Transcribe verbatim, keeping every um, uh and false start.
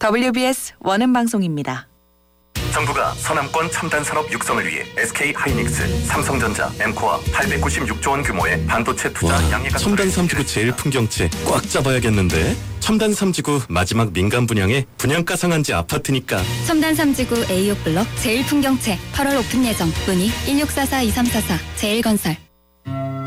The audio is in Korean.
더블유비에스 원음방송입니다. 정부가 서남권 첨단산업 육성을 위해 에스케이하이닉스, 삼성전자, 엠코와 팔백구십육조 원 규모의 반도체 투자 양해가 첨단 삼지구 제일 풍경채 꽉 잡아야겠는데. 첨단 삼지구 마지막 민간 분양에 분양가 상한제 아파트니까. 첨단 삼지구 에이오 블럭 제일 풍경채 팔월 오픈 예정. 문의 일육사사 이삼사사 제일건설.